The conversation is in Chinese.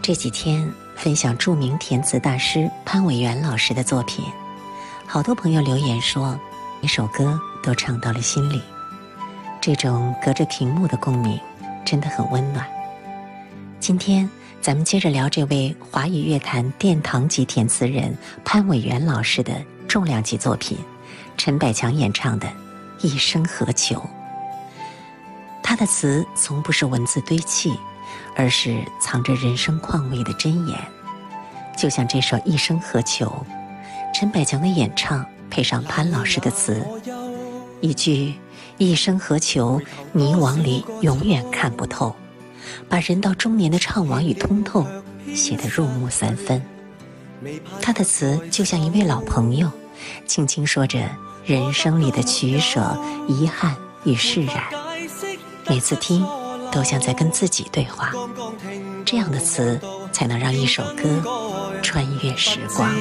这几天分享著名填词大师潘伟元老师的作品，好多朋友留言说每首歌都唱到了心里，这种隔着屏幕的共鸣真的很温暖。今天咱们接着聊这位华语乐坛殿堂级填词人潘伟元老师的重量级作品，陈百强演唱的《一生何求》。他的词从不是文字堆砌，而是藏着人生况味的箴言。就像这首《一生何求》，陈百强的演唱配上潘老师的词，一句一生何求，迷惘里永远看不透，把人到中年的怅惘与通透写得入木三分。他的词就像一位老朋友，轻轻说着人生里的取舍、遗憾与释然，每次听都像在跟自己对话。这样的词才能让一首歌穿越时光。